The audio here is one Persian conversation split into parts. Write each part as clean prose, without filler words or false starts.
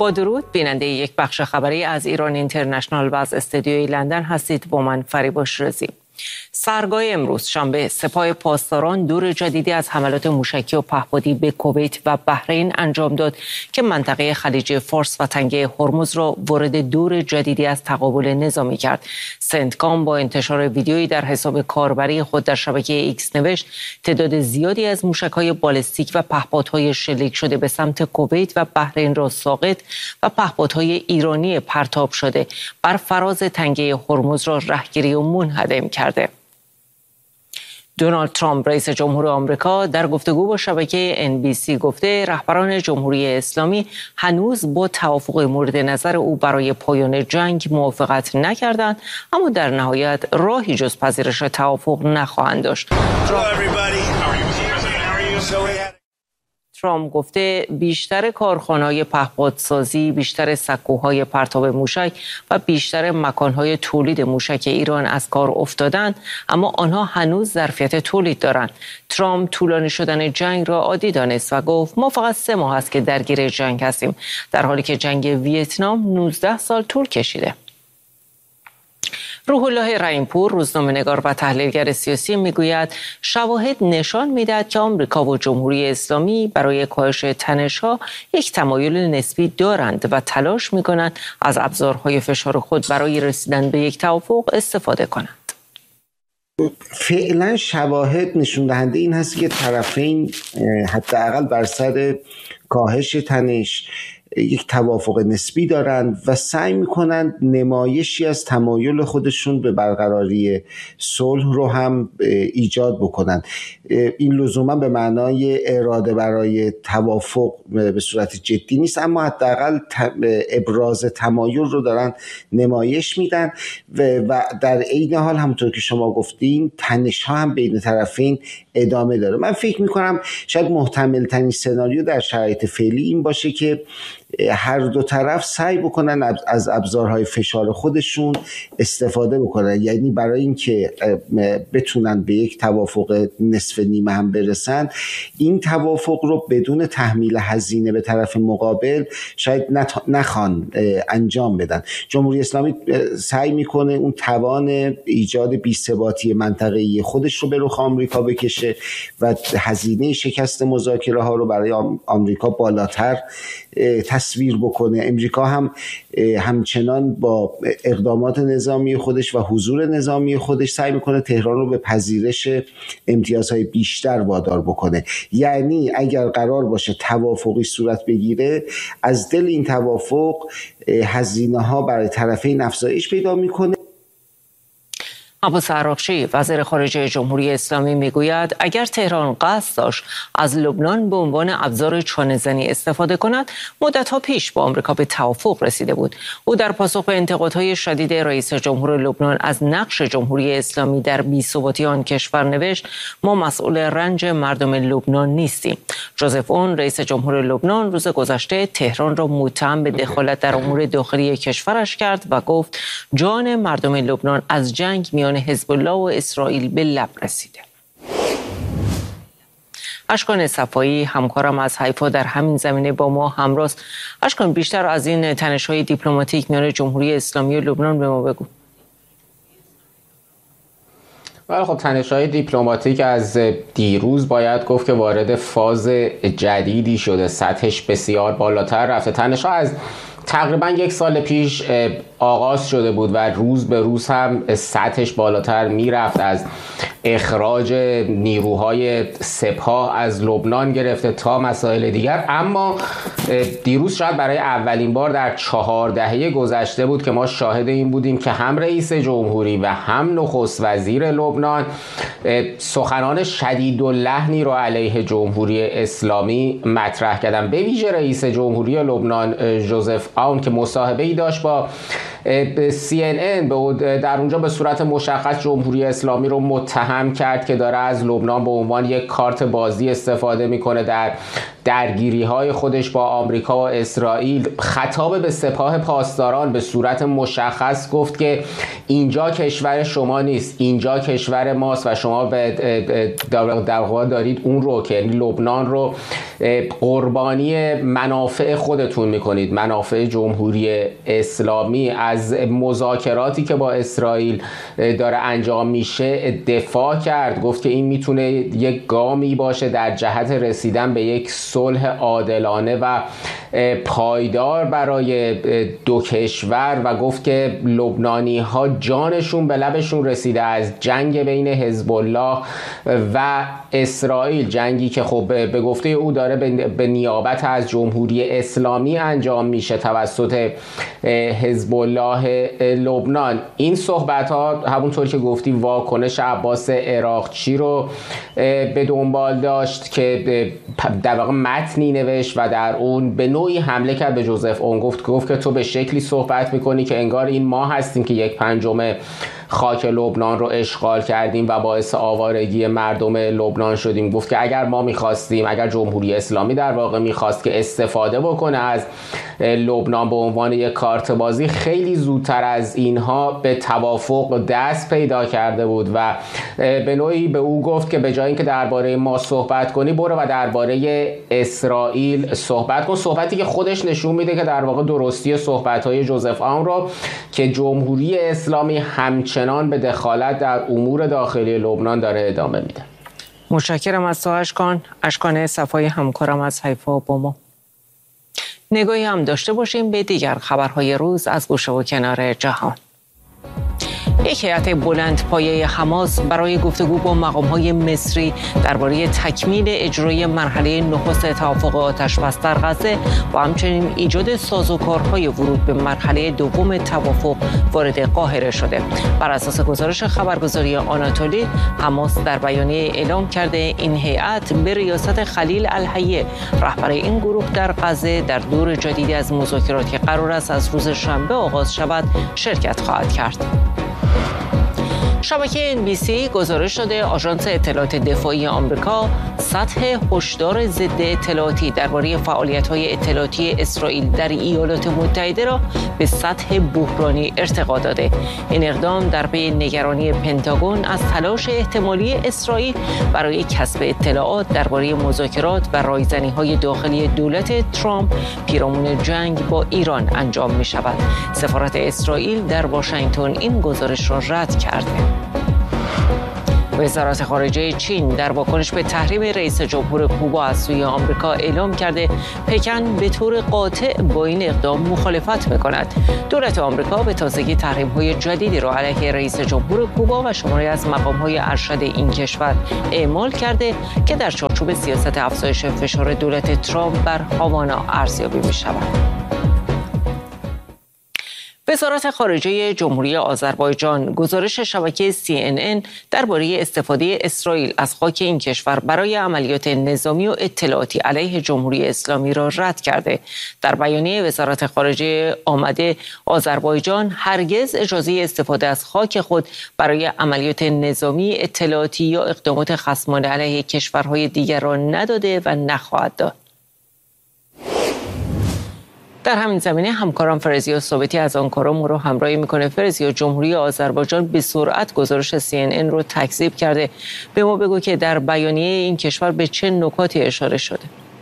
با درود، بیننده یک بخش خبری از ایران اینترنشنال و از استودیوی لندن هستید. با من فریبا شیرازی. سرگاه امروز شنبه سپاه پاسداران دور جدیدی از حملات موشکی و پهپادی به کویت و بحرین انجام داد که منطقه خلیج فارس و تنگه هرمز را وارد دور جدیدی از تقابل نظامی کرد. سنتکام با انتشار ویدیویی در حساب کاربری خود در شبکه ایکس نوشت تعداد زیادی از موشک‌های بالستیک و پهپادهای شلیک شده به سمت کویت و بحرین را ساقط و پهپادهای ایرانی پرتاب شده بر فراز تنگه هرمز را رهگیری و منهدم کرده. دونالد ترامپ رئیس جمهور آمریکا در گفتگو با شبکه NBC گفته رهبران جمهوری اسلامی هنوز با توافق مورد نظر او برای پایان جنگ موافقت نکردند، اما در نهایت راهی جز پذیرش توافق نخواهند داشت. ترامپ گفته بیشتر کارخانه‌های پهپادسازی، بیشتر سکوهای پرتاب موشک و بیشتر مکانهای تولید موشک ایران از کار افتادند، اما آنها هنوز ظرفیت تولید دارند. ترامپ طولانی شدن جنگ را عادی دانست و گفت ما فقط 3 ماه است که درگیر جنگ هستیم، در حالی که جنگ ویتنام 19 سال طول کشیده. روح الله رحیم‌پور، روزنامه‌نگار و تحلیلگر سیاسی، میگوید شواهد نشان می‌دهد که آمریکا و جمهوری اسلامی برای کاهش تنش‌ها یک تمایل نسبی دارند و تلاش می‌کنند از ابزارهای فشار خود برای رسیدن به یک توافق استفاده کنند. فعلا شواهد نشون دهنده این هست که طرفین حداقل بر سر کاهش تنش یک توافق نسبی دارند و سعی میکنند نمایشی از تمایل خودشون به برقراری صلح رو هم ایجاد بکنند. این لزوما به معنای اراده برای توافق به صورت جدی نیست، اما حداقل ابراز تمایل رو دارن نمایش میدن و در عین حال همونطور که شما گفتین تنش ها هم بین طرفین ادامه داره. من فکر میکنم شاید محتمل ترین سناریو در شرایط فعلی این باشه که هر دو طرف سعی بکنن از ابزارهای فشار خودشون استفاده بکنن، یعنی برای اینکه بتونن به یک توافق نصف نیمه هم برسن این توافق رو بدون تحمیل هزینه به طرف مقابل شاید نخوان انجام بدن. جمهوری اسلامی سعی میکنه اون توان ایجاد بی‌ثباتی منطقه‌ای خودش رو به رخ آمریکا بکشه و هزینه شکست مذاکره ها رو برای آمریکا بالاتر تصویر بکنه. امریکا هم همچنان با اقدامات نظامی خودش و حضور نظامی خودش سعی میکنه تهران رو به پذیرش امتیازهای بیشتر وادار بکنه. یعنی اگر قرار باشه توافقی صورت بگیره، از دل این توافق هزینه ها برای طرفین افزایش پیدا میکنه. عباس عراقچی، وزیر خارجه جمهوری اسلامی، میگوید اگر تهران قصد داشت از لبنان به عنوان ابزار چانه‌زنی استفاده کند، مدت‌ها پیش با آمریکا به توافق رسیده بود. او در پاسخ به انتقادهای شدید رئیس جمهور لبنان از نقش جمهوری اسلامی در بی‌ثباتی آن کشور نوشت ما مسئول رنج مردم لبنان نیستیم. جوزف اون، رئیس جمهور لبنان، روز گذشته تهران را متهم به دخالت در امور داخلی کشورش کرد و گفت جان مردم لبنان از جنگ میان حزب الله و اسرائیل به لب رسیده. اشکان صفایی، همکارم از حیفا، در همین زمینه با ما همراه است. اشکان، بیشتر از این تنش‌های دیپلماتیک میان جمهوری اسلامی و لبنان به ما بگو. خب تنش‌های دیپلماتیک از دیروز باید گفت که وارد فاز جدیدی شده، سطحش بسیار بالاتر رفته. تنش‌ها از تقریبا 1 سال پیش آغاز شده بود و روز به روز هم سطحش بالاتر میرفت، از اخراج نیروهای سپاه از لبنان گرفته تا مسائل دیگر. اما دیروز شاید برای اولین بار در 4 دهه گذشته بود که ما شاهد این بودیم که هم رئیس جمهوری و هم نخست وزیر لبنان سخنان شدیداللحنی رو علیه جمهوری اسلامی مطرح کردن. به ویژه رئیس جمهوری لبنان جوزف اون که مصاحبه‌ای داشت با CNN، در اونجا به صورت مشخص جمهوری اسلامی رو متهم متهم کرد که داره از لبنان به عنوان یک کارت بازی استفاده میکنه در درگیری‌های خودش با آمریکا و اسرائیل. خطاب به سپاه پاسداران به صورت مشخص گفت که اینجا کشور شما نیست، اینجا کشور ماست و شما در واقع دارید اون رو که لبنان رو قربانی منافع خودتون میکنید، منافع جمهوری اسلامی. از مذاکراتی که با اسرائیل داره انجام میشه دفاع کرد، گفت که این میتونه یک گامی باشه در جهت رسیدن به یک صلح عادلانه و پایدار برای دو کشور و گفت که لبنانی ها جانشون به لبشون رسیده از جنگ بین حزب الله و اسرائیل، جنگی که خب به گفته او داره به نیابت از جمهوری اسلامی انجام میشه توسط حزب الله لبنان. این صحبت ها همونطور که گفتی واکنش عباس عراقچی رو به دنبال داشت که در واقع متنی نوشت و در اون به نوعی حمله کرد به جوزف اون. گفت که تو به شکلی صحبت میکنی که انگار این ما هستیم که 1/5 خاک لبنان رو اشغال کردیم و باعث آوارگی مردم لبنان شدیم. گفت که اگر ما میخواستیم، اگر جمهوری اسلامی در واقع میخواست که استفاده بکنه از لبنان به عنوان یک کارت بازی، خیلی زودتر از اینها به توافق دست پیدا کرده بود و به نوعی به او گفت که به جای اینکه درباره ما صحبت کنی برو و درباره اسرائیل صحبت کن. صحبتی که خودش نشون میده که در واقع درستی صحبت‌های جوزف اون رو که جمهوری اسلامی همچنان به دخالت در امور داخلی لبنان داره ادامه میده. متشکرم از تو اشکان صفای همکارم از حیفا با ما. نگاهی هم داشته باشیم به دیگر خبرهای روز از گوشه و کنار جهان. یک هیئت بلند پایه حماس برای گفتگو با مقام‌های مصری درباره تکمیل اجرای مرحله نخست توافق آتش‌بس در غزه و همچنین ایجاد سازوکارهای ورود به مرحله دوم توافق وارد قاهره شده. بر اساس گزارش خبرگزاری آناتولی، حماس در بیانیه اعلام کرده این هیئت به ریاست خلیل الحیه رهبر این گروه در غزه در دور جدیدی از مذاکرات که قرار است از روز شنبه آغاز شود شرکت خواهد کرد. شبکه NBC گزارش داده آژانس اطلاعات دفاعی آمریکا سطح هشدار ضد اطلاعاتی درباره فعالیت‌های اطلاعاتی اسرائیل در ایالات متحده را به سطح بحرانی ارتقا داده. این اقدام در پی نگرانی پنتاگون از تلاش احتمالی اسرائیل برای کسب اطلاعات درباره مذاکرات و رایزنی‌های داخلی دولت ترامپ پیرامون جنگ با ایران انجام می‌شود. سفارت اسرائیل در واشنگتن این گزارش را رد کرده. وزارت خارجه چین در واکنش به تحریم رئیس جمهور کوبا از سوی آمریکا اعلام کرده پکن به طور قاطع با این اقدام مخالفت می‌کند. دولت آمریکا به تازگی تحریم‌های جدیدی را علیه رئیس جمهور کوبا و شماری از مقام‌های ارشد این کشور اعمال کرده که در چارچوب سیاست افزایش فشار دولت ترامپ بر هاوانا ارزیابی می‌شود. وزارت خارجه جمهوری آذربایجان گزارش شبکه CNN درباره استفاده اسرائیل از خاک این کشور برای عملیات نظامی و اطلاعاتی علیه جمهوری اسلامی را رد کرده. در بیانیه وزارت خارجه آمده آذربایجان هرگز اجازه استفاده از خاک خود برای عملیات نظامی، اطلاعاتی یا اقدامات خصمانه علیه کشورهای دیگر را نداده و نخواهد داد. در همین زمینه همکارم فرزیا ثابتی از آنکارا ما رو همراهی میکنه. فرزیا، جمهوری آذربایجان به سرعت گزارش CNN رو تکذیب کرده. به ما بگو که در بیانیه این کشور به چه نکاتی اشاره شده؟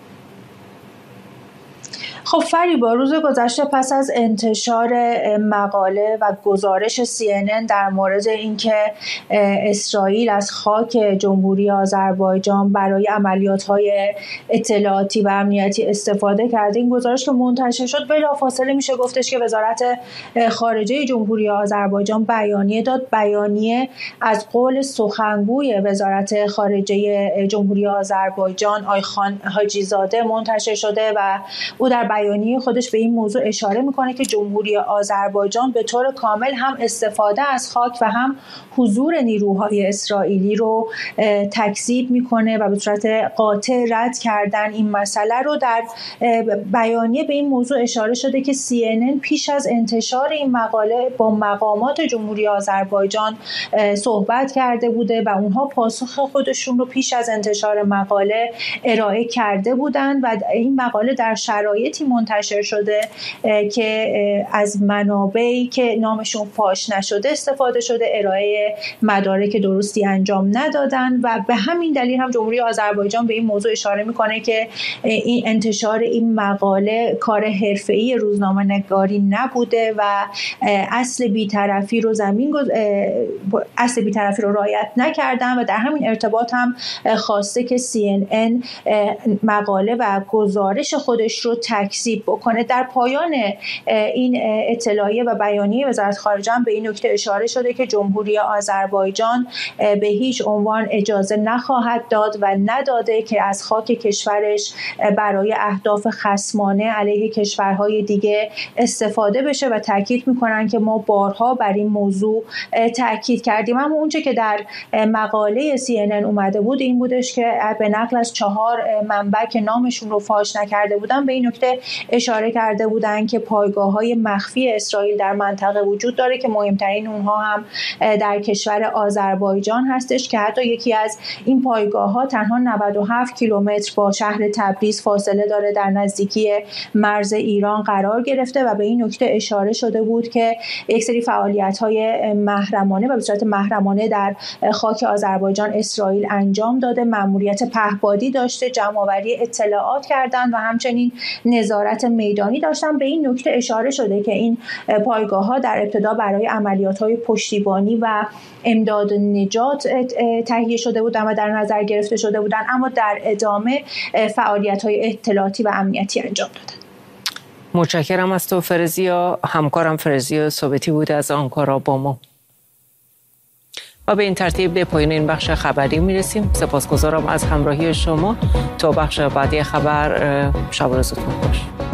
خب فریبا، روز گذشته پس از انتشار مقاله و گزارش CNN در مورد اینکه اسرائیل از خاک جمهوری آذربایجان برای عملیات‌های اطلاعاتی و امنیتی استفاده کرده، این گزارش که منتشر شد بلافاصله میشه گفتش که وزارت خارجه جمهوری آذربایجان بیانیه داد. بیانیه از قول سخنگوی وزارت خارجه جمهوری آذربایجان آیخان حاجیزاده منتشر شده و او در بیانیه خودش به این موضوع اشاره میکنه که جمهوری آذربایجان به طور کامل هم استفاده از خاک و هم حضور نیروهای اسرائیلی رو تکذیب میکنه و به صورت قاطع رد کردن این مسئله رو. در بیانیه به این موضوع اشاره شده که CNN پیش از انتشار این مقاله با مقامات جمهوری آذربایجان صحبت کرده بوده و اونها پاسخ خودشون رو پیش از انتشار مقاله ارائه کرده بودن و این مقاله در شرایطی منتشر شده که از منابعی که نامشون فاش نشده استفاده شده، ارائه مدارک درستی انجام ندادن و به همین دلیل هم جمهوری آذربایجان به این موضوع اشاره میکنه که این انتشار این مقاله کار حرفه‌ای روزنامه‌نگاری نبوده و اصل بی‌طرفی رو رعایت نکردن و در همین ارتباط هم خواسته که CNN مقاله و گزارش خودش رو تکذیب بکنه. در پایان این اطلاعیه و بیانیه وزارت خارجه به این نکته اشاره شده که جمهوری آذربایجان به هیچ عنوان اجازه نخواهد داد و نداده که از خاک کشورش برای اهداف خصمانه علیه کشورهای دیگه استفاده بشه و تاکید میکنن که ما بارها بر این موضوع تاکید کردیم. اما اونچه که در مقاله CNN اومده بود این بودش که به نقل از 4 منبع که نامشون رو فاش نکرده بودن به این نکته اشاره کرده بودن که پایگاه‌های مخفی اسرائیل در منطقه وجود داره که مهمترین اونها هم در کشور آذربایجان هستش که حتی یکی از این پایگاه‌ها تنها 97 کیلومتر با شهر تبریز فاصله داره، در نزدیکی مرز ایران قرار گرفته و به این نکته اشاره شده بود که یک سری فعالیت‌های محرمانه و به صورت محرمانه در خاک آذربایجان اسرائیل انجام داده، مأموریت پهپادی داشته، جمع‌آوری اطلاعات کردن و همچنین نظارت میدانی داشتن. به این نکته اشاره شده که این پایگاه‌ها در ابتدا برای عملیات‌های پشتیبانی و امداد نجات تهیه شده بودن و در نظر گرفته شده بودن، اما در ادامه فعالیت‌های اطلاعاتی و امنیتی انجام دادن. متشکرم از تو فرزیا. همکارم فرزیا ثابتی بود از آنکارا با ما. و به این ترتیب به پایان این بخش خبری میرسیم. سپاسگزارم از همراهی شما. تا بخش بعدی خبر، شب و روزتون خوش.